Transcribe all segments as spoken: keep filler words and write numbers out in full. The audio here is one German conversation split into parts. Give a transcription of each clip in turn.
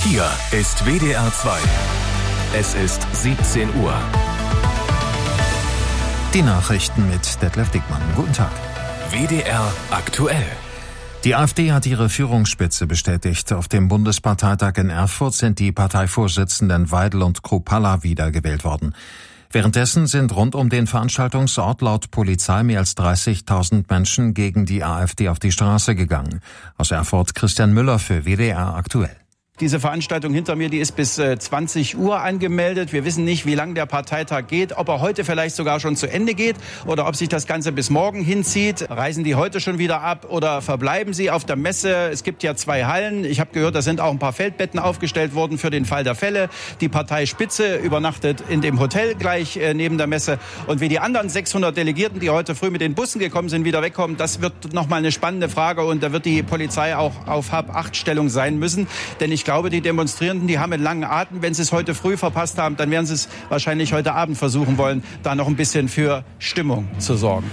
Hier ist W D R zwei. Es ist siebzehn Uhr. Die Nachrichten mit Detlef Dickmann. Guten Tag. W D R aktuell. Die AfD hat ihre Führungsspitze bestätigt. Auf dem Bundesparteitag in Erfurt sind die Parteivorsitzenden Weidel und Kruppalla wiedergewählt worden. Währenddessen sind rund um den Veranstaltungsort laut Polizei mehr als dreißigtausend Menschen gegen die AfD auf die Straße gegangen. Aus Erfurt Christian Müller für W D R aktuell. Diese Veranstaltung hinter mir, die ist bis zwanzig Uhr angemeldet. Wir wissen nicht, wie lang der Parteitag geht, ob er heute vielleicht sogar schon zu Ende geht oder ob sich das Ganze bis morgen hinzieht. Reisen die heute schon wieder ab oder verbleiben sie auf der Messe? Es gibt ja zwei Hallen. Ich habe gehört, da sind auch ein paar Feldbetten aufgestellt worden für den Fall der Fälle. Die Parteispitze übernachtet in dem Hotel gleich neben der Messe. Und wie die anderen sechshundert Delegierten, die heute früh mit den Bussen gekommen sind, wieder wegkommen, das wird nochmal eine spannende Frage. Und da wird die Polizei auch auf Hab-Acht-Stellung sein müssen. Denn ich Ich glaube, die Demonstrierenden, die haben einen langen Atem. Wenn sie es heute früh verpasst haben, dann werden sie es wahrscheinlich heute Abend versuchen wollen, da noch ein bisschen für Stimmung zu sorgen.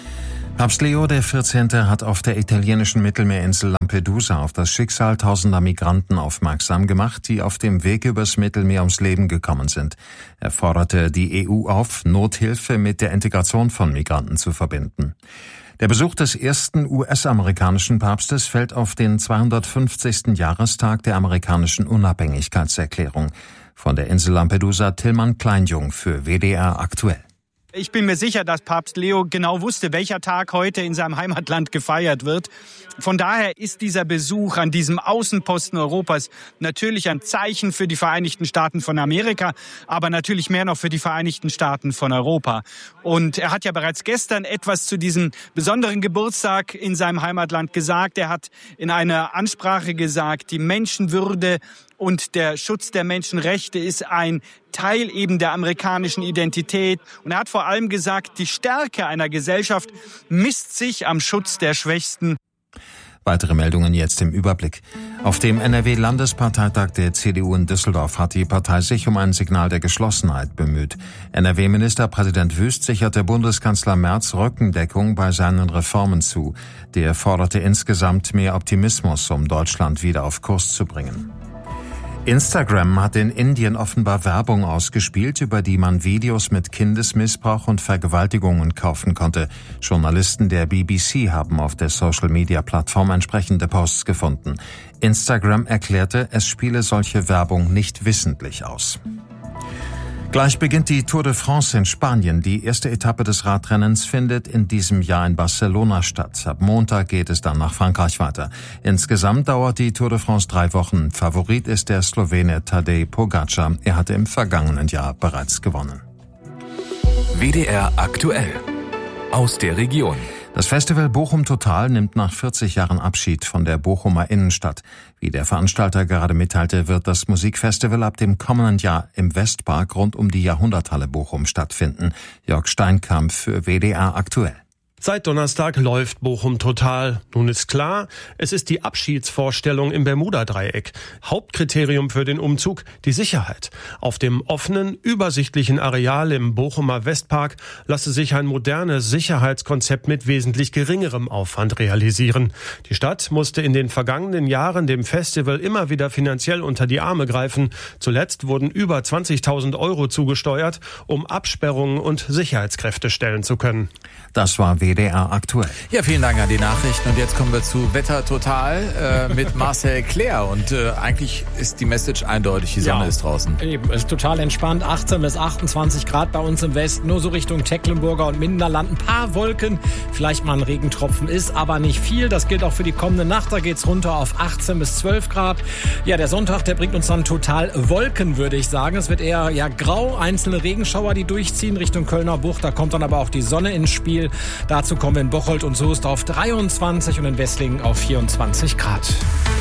Papst Leo der vierzehnte hat auf der italienischen Mittelmeerinsel Lampedusa auf das Schicksal tausender Migranten aufmerksam gemacht, die auf dem Weg übers Mittelmeer ums Leben gekommen sind. Er forderte die E U auf, Nothilfe mit der Integration von Migranten zu verbinden. Der Besuch des ersten U S-amerikanischen Papstes fällt auf den zweihundertfünfzigsten Jahrestag der amerikanischen Unabhängigkeitserklärung. Von der Insel Lampedusa Tillmann Kleinjung für W D R aktuell. Ich bin mir sicher, dass Papst Leo genau wusste, welcher Tag heute in seinem Heimatland gefeiert wird. Von daher ist dieser Besuch an diesem Außenposten Europas natürlich ein Zeichen für die Vereinigten Staaten von Amerika, aber natürlich mehr noch für die Vereinigten Staaten von Europa. Und er hat ja bereits gestern etwas zu diesem besonderen Geburtstag in seinem Heimatland gesagt. Er hat in einer Ansprache gesagt, die Menschenwürde und der Schutz der Menschenrechte ist ein Teil eben der amerikanischen Identität. Und er hat vor allem gesagt, die Stärke einer Gesellschaft misst sich am Schutz der Schwächsten. Weitere Meldungen jetzt im Überblick. Auf dem N R W-Landesparteitag der C D U in Düsseldorf hat die Partei sich um ein Signal der Geschlossenheit bemüht. N R W-Ministerpräsident Wüst sicherte Bundeskanzler Merz Rückendeckung bei seinen Reformen zu. Der forderte insgesamt mehr Optimismus, um Deutschland wieder auf Kurs zu bringen. Instagram hat in Indien offenbar Werbung ausgespielt, über die man Videos mit Kindesmissbrauch und Vergewaltigungen kaufen konnte. Journalisten der B B C haben auf der Social-Media-Plattform entsprechende Posts gefunden. Instagram erklärte, es spiele solche Werbung nicht wissentlich aus. Gleich beginnt die Tour de France in Spanien. Die erste Etappe des Radrennens findet in diesem Jahr in Barcelona statt. Ab Montag geht es dann nach Frankreich weiter. Insgesamt dauert die Tour de France drei Wochen. Favorit ist der Slowene Tadej Pogačar. Er hatte im vergangenen Jahr bereits gewonnen. W D R aktuell. Aus der Region. Das Festival Bochum Total nimmt nach vierzig Jahren Abschied von der Bochumer Innenstadt. Wie der Veranstalter gerade mitteilte, wird das Musikfestival ab dem kommenden Jahr im Westpark rund um die Jahrhunderthalle Bochum stattfinden. Jörg Steinkamp für W D R aktuell. Seit Donnerstag läuft Bochum Total. Nun ist klar, es ist die Abschiedsvorstellung im Bermuda-Dreieck. Hauptkriterium für den Umzug, die Sicherheit. Auf dem offenen, übersichtlichen Areal im Bochumer Westpark lasse sich ein modernes Sicherheitskonzept mit wesentlich geringerem Aufwand realisieren. Die Stadt musste in den vergangenen Jahren dem Festival immer wieder finanziell unter die Arme greifen. Zuletzt wurden über zwanzigtausend Euro zugesteuert, um Absperrungen und Sicherheitskräfte stellen zu können. Das war W D R aktuell. Ja, vielen Dank an die Nachrichten. Und jetzt kommen wir zu Wetter Total äh, mit Marcel Claire. Und äh, eigentlich ist die Message eindeutig, die Sonne ja, ist draußen. Eben, ist total entspannt. achtzehn bis achtundzwanzig Grad bei uns im Westen. Nur so Richtung Tecklenburger und Minderland. Ein paar Wolken, vielleicht mal ein Regentropfen, ist aber nicht viel. Das gilt auch für die kommende Nacht. Da geht's runter auf achtzehn bis zwölf Grad. Ja, der Sonntag, der bringt uns dann total Wolken, würde ich sagen. Es wird eher ja grau, einzelne Regenschauer, die durchziehen Richtung Kölner Bucht. Da kommt dann aber auch die Sonne ins Spiel. Dazu kommen wir in Bocholt und Soest auf dreiundzwanzig und in Wesslingen auf vierundzwanzig Grad.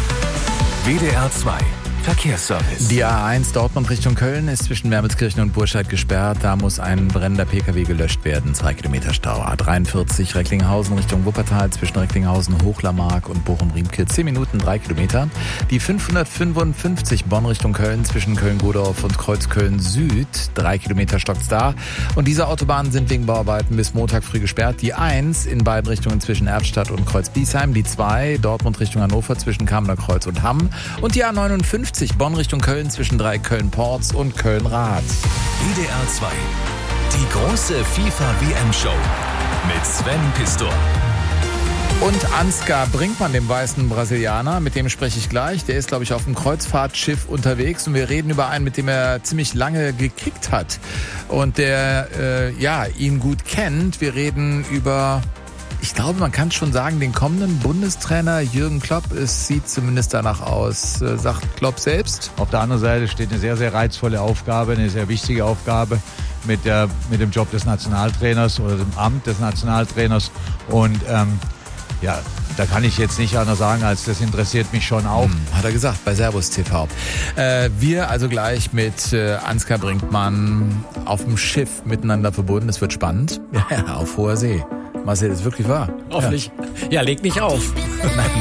W D R zwei Verkehrsservice. Die A eins Dortmund Richtung Köln ist zwischen Wermelskirchen und Burscheid gesperrt. Da muss ein brennender Pkw gelöscht werden. Zwei Kilometer Stau. A dreiundvierzig Recklinghausen Richtung Wuppertal zwischen Recklinghausen, Hochlarmark und Bochum-Riemke. Zehn Minuten, drei Kilometer. Die fünfhundertfünfundfünfzig Bonn Richtung Köln zwischen Köln-Godorf und Kreuzköln Süd. Drei Kilometer stockt's da. Und diese Autobahnen sind wegen Bauarbeiten bis Montag früh gesperrt. Die eins in beiden Richtungen zwischen Erftstadt und Kreuz-Biesheim. Die zwei Dortmund Richtung Hannover zwischen Kamener Kreuz und Hamm. Und die A neunundfünfzig fünfzig Bonn Richtung Köln zwischen drei Köln-Ports und Köln-Rath. W D R zwei. Die große FIFA-W M-Show mit Sven Pistor. Und Ansgar Brinkmann, dem weißen Brasilianer, mit dem spreche ich gleich. Der ist, glaube ich, auf dem Kreuzfahrtschiff unterwegs und wir reden über einen, mit dem er ziemlich lange gekickt hat und der, äh, ja, ihn gut kennt. Wir reden über, ich glaube, man kann schon sagen, den kommenden Bundestrainer Jürgen Klopp. Es sieht zumindest danach aus, äh, sagt Klopp selbst. Auf der anderen Seite steht eine sehr, sehr reizvolle Aufgabe, eine sehr wichtige Aufgabe mit, der, mit dem Job des Nationaltrainers oder dem Amt des Nationaltrainers und ähm, ja, da kann ich jetzt nicht anders sagen, als das interessiert mich schon auch. Hm, hat er gesagt, bei Servus T V. Äh, wir also gleich mit äh, Ansgar Brinkmann auf dem Schiff miteinander verbunden. Es wird spannend. Ja, auf hoher See. Marcel, ist wirklich wahr. Hoffentlich. Ja, ja leg nicht auf.